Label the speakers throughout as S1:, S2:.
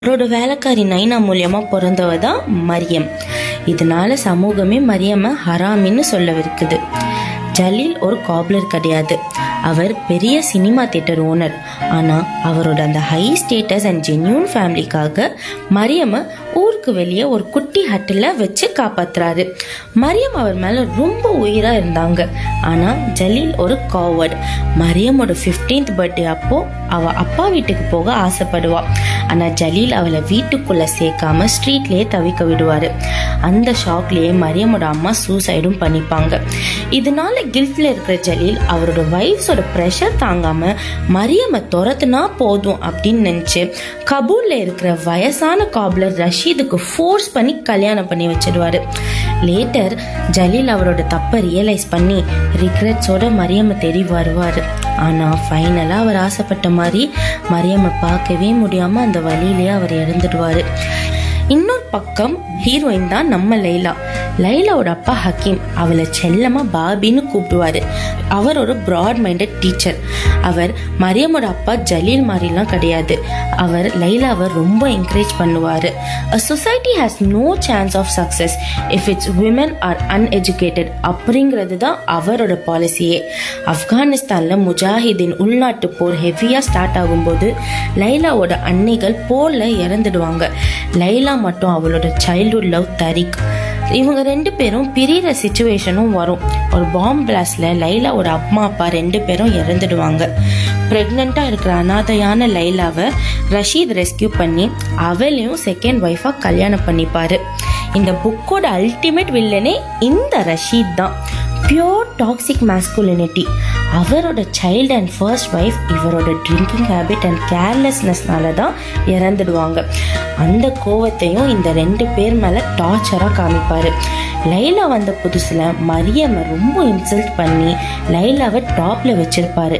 S1: அவரோட வேலைக்காரி நைனா மூலியமா பிறந்தவ தான் மரியம். இதனால சமூகமே மரியம்ம ஹராமின்னு சொல்லவிருக்குது. ஜலீல் ஒரு காப்லர் கிடையாது. அவர் பெரிய சினிமா தியேட்டர் ஓனர். ஆனா அவரோட அந்த ஹை ஸ்டேட்டஸ் அண்ட் ஜென்யூன் ஃபேமிலிக்காக மரியம்ம ஊருக்கு வெளியே ஒரு குட்டி ஹட்டில் வச்சு காப்பாத்துறாரு. மரியம் அவர் மேல ரொம்ப உயிரா இருந்தாங்க. ஆனா ஜலீல் ஒரு காவர்ட். மரியமோட 15th பர்த்டே அப்போ அவ அப்பா வீட்டுக்கு போக ஆசைப்படுவா. ஆனா ஜலீல் அவளை வீட்டுக்குள்ள சேர்க்காம ஸ்ட்ரீட்லயே தவிக்க விடுவாரு. அந்த ஷாக்லயே மரியமோட அம்மா சூசைடும் பண்ணிப்பாங்க. இதனால கில்ட்ல இருக்கிற ஜலீல் அவரோட வைஃப்ஸோட ப்ரெஷர் தாங்காம மரியம்ம துரத்துனா போதும் அப்படின்னு நினைச்சு கபூல்ல இருக்கிற வயசான காப்லர் ரஷீதுக்கு ஃபோர்ஸ் பண்ணி கல்யாணம் பண்ணி வச்சிடுவாரு. லேட்டர் ஜலீல் அவரோட தப்பை ரியலைஸ் பண்ணி ரிக்ரெட்ஸோட மரியம்ம தேடி வருவாரு. ஆனா ஃபைனலா அவர் ஆசைப்பட்ட மாதிரி மரியம்ம பார்க்கவே முடியாம அந்த வழியிலேயே அவர் இறந்துடுவாரு. இன்னொரு பக்கம் ஹீரோயின் தான் நம்ம லைலா. லைலாவோட அப்பா ஹக்கீம் அவளை செல்லமா பாபின்னு கூப்பிடுவாரு. அவர் ஒரு ப்ராட் மைண்டட் டீச்சர். அவர் மரியமோட அப்பா ஜலீல் மாதிரிலாம் கிடையாது. அவர் லைலாவை ரொம்ப என்கரேஜ் பண்ணுவாரு. A society has no chance of success if its women are uneducated அப்படிங்கிறது தான் அவரோட பாலிசியே. ஆப்கானிஸ்தான்ல முஜாஹிதீன் உள்நாட்டு போர் ஹெவியா ஸ்டார்ட் ஆகும்போது லைலாவோட அன்னைகள் போர்ல இறந்துடுவாங்க. லைலா மட்டும் அவளோட சைல்ட்ஹுட் லவ் தரிக், இவங்க 2 பேரும் பிரியிற சிச்சுவேஷனும் வரும். ஒரு பாம்பு பிளாஸ்ட்ல லைலாவோட அம்மா அப்பா 2 பேரும் இறந்துடுவாங்க. பிரெக்னண்டா இருக்கிற அனாதையான லைலாவை ரஷீத் ரெஸ்கியூ பண்ணி அவளையும் செகண்ட் ஒய்ஃபா கல்யாணம் பண்ணிப்பாரு. இந்த புக்கோட அல்டிமேட் வில்லனே இந்த ரஷீத் தான். Pure toxic masculinity. அவரோட சைல்டு அண்ட் ஃபர்ஸ்ட் ஒய்ஃப் இவரோட ட்ரிங்கிங் ஹேபிட் அண்ட் கேர்லெஸ்னஸ்னால தான் இறந்துடுவாங்க. அந்த கோவத்தையும் இந்த 2 பேர் மேல டார்ச்சரா காமிப்பாரு. லைலா வந்த புதுசுல மரியம்ம ரொம்ப இன்சல்ட் பண்ணி லைலாவை டாப்ல வச்சிருப்பாரு.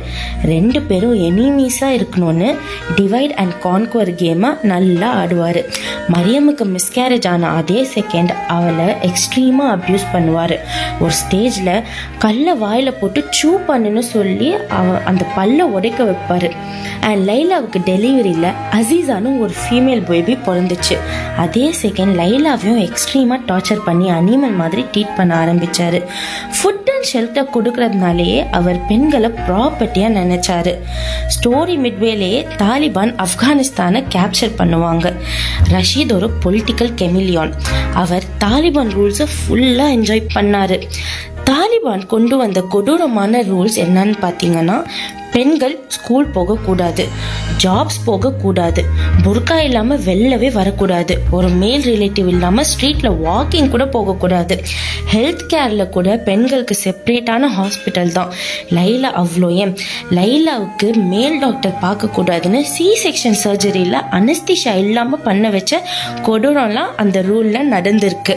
S1: 2 பேரும் எனிமீஸா இருக்கணும்னு டிவைட் அண்ட் கான்குவர் கேமை நல்லா ஆடுவாரு. மரியமுக்கு மிஸ்கேரேஜ் ஆன அதே செகண்ட் அவளை எக்ஸ்ட்ரீமா அபியூஸ் பண்ணுவாரு. ஒரு ஸ்டேஜ்ல கல்ல வாயில போட்டு சூ பண்ணுன்னு சொல்லி அந்த பல்ல உடைக்க வைப்பாரு. அண்ட் லைலாவுக்கு டெலிவரியில அசீசானு ஒரு ஃபீமேல் பேபி பிறந்துச்சு. அதே செகண்ட் லைலாவையும் எக்ஸ்ட்ரீமா டார்ச்சர் பண்ணி அனிமல் மாதிரி ட்ரீட் பண்ண ஆரம்பிச்சாரு. ஃபுட் அண்ட் ஷெல்டர் கொடுக்கறதுனாலேயே அவர் பெண்களை ப்ராப்பர்ட்டியா நினைச்சாரு. ஸ்டோரி மிட்வேலேயே தாலிபான் ஆப்கானிஸ்தானை கேப்சர் பண்ணுவாங்க. ரஷீத் ஒரு பொலிட்டிக்கல் கெமிலியான். அவர் தாலிபான் ரூல்ஸை ஃபுல்லா என்ஜாய் பண்ணாரு. தாலிபான் கொண்டு வந்த கொடூரமான ரூல்ஸ் என்னன்னு பார்த்தீங்கன்னா, பெண்கள் ஸ்கூல் போகக்கூடாது, ஜாப்ஸ் போகக்கூடாது, புர்கா இல்லாம வெளிலவே வரக்கூடாது, ஒரு மேல் ரிலேட்டிவ் இல்லாம ஸ்ட்ரீட்ல வாக்கிங் கூட போகக்கூடாது, ஹெல்த் கேர்ல கூட பெண்களுக்கு செப்பரேட்டான ஹாஸ்பிட்டல் தான். லைலா அவ்வளோ ஏன் லைலாவுக்கு மேல் டாக்டர் பார்க்க கூடாதுன்னு சி செக்ஷன் சர்ஜரியில அனஸ்திஷா இல்லாம பண்ண வச்ச கொடூரம்லாம் அந்த ரூல்ல நடந்திருக்கு.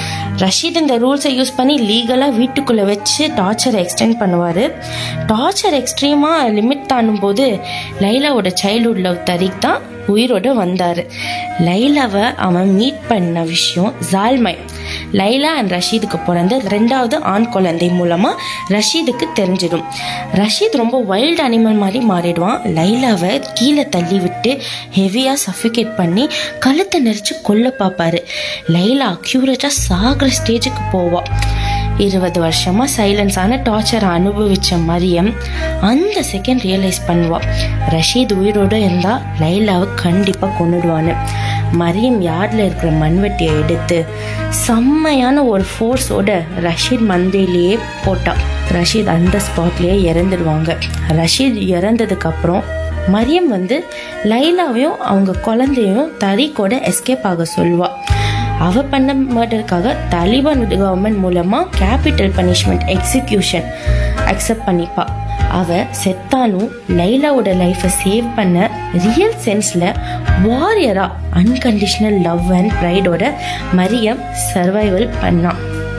S1: ரஷீத் இந்த ரூல்ஸை யூஸ் பண்ணி லீகலாக வீட்டுக்குள்ளே வச்சு டார்ச்சரை எக்ஸ்டெண்ட் பண்ணுவார். டார்ச்சர் எக்ஸ்ட்ரீமாக லிமிட் தாண்டும் போது லைலாவோட சைல்ட்ஹுட் லவ் தரிக் தான் உயிரோட வந்தார். லைலாவை அவன் மீட் பண்ண விஷயம் ஜால்மை, லைலா அண்ட் ரஷீதுக்கு பிறந்த 2வது ஆண் குழந்தை மூலமா ரஷீதுக்கு தெரிஞ்சிடும். ரஷீத் ரொம்ப வைல்ட் அனிமல் மாதிரி மாறிடுவான். லைலாவை கீழே தள்ளி விட்டு ஹெவியா சஃபிகேட் பண்ணி கழுத்தை நெரிச்சு கொல்ல பார்ப்பாரு. லைலா அக்யூரேட்டா சாகிற ஸ்டேஜுக்கு போவா. 20 வருஷமா சைலன்ஸான டார்ச்சரை அனுபவிச்ச மரியம் அந்த செகண்ட் ரியலைஸ் பண்ணுவா, ரஷீத் உயிரோட இருந்தா லைலாவை கண்டிப்பா கொன்னுடுவான்னு. மரியம் யார்ட்ல இருக்கிற மண்வெட்டியை எடுத்து செம்மையான ஒரு ஃபோர்ஸோட ரஷீத் மந்தையிலேயே போட்டா. ரஷீத் அந்த ஸ்பாட்லயே இறந்துடுவாங்க. ரஷீத் இறந்ததுக்கு அப்புறம் மரியம் லைலாவையும் அவங்க குழந்தையும் தரிக்கோட எஸ்கேப் ஆக சொல்லுவா. அவ பண்ண மர்டருக்காக தாலிபான் கவர்மெண்ட் மூலமா கேபிட்டல் பனிஷ்மெண்ட் எக்ஸிக்யூஷன் அக்செப்ட் பண்ணிப்பா. அவ செத்தாலும் லைலாவோட லைஃபை சேவ் பண்ண real சென்ஸ்ல வாரியரா unconditional love and ப்ரைடோட Mariam survival பண்ணா.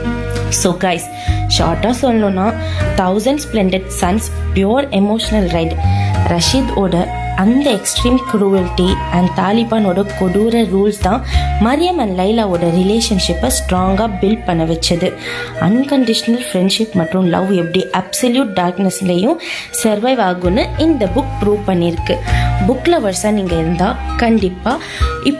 S1: ஸோ கைஸ், ஷார்ட்டா சொல்லணும்னா 1000 Splendid Suns pure emotional right. ரஷீதோட அந்த எக்ஸ்ட்ரீம் குரூவல்ட்டி அண்ட் தாலிபானோட கொடூர ரூல்ஸ் தான் மரியம் அண்ட் லைலாவோட ரிலேஷன்ஷிப்பை ஸ்ட்ராங்காக பில்ட் பண்ண வச்சது. அன்கண்டிஷனல் ஃப்ரெண்ட்ஷிப் மற்றும் லவ் எப்படி அப்சல்யூட் டார்க்னஸ்லேயும் சர்வைவ் ஆகும்னு இந்த புக் ப்ரூவ் பண்ணியிருக்கு. புக் லவர்ஸாக நீங்கள் இருந்தால் கண்டிப்பாக